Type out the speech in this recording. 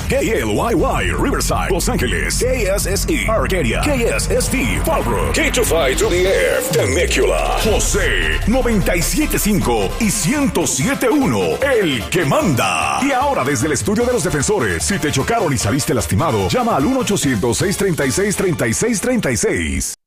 KLYY, Riverside, Los Ángeles, KSSE, Arcadia, KSST, Fallbrook, K25-2DF, Temecula, José, 97.5 y 107.1, el que manda. Y ahora desde el estudio de los defensores, si te chocaron y saliste lastimado, llama al 1-800-636-3636.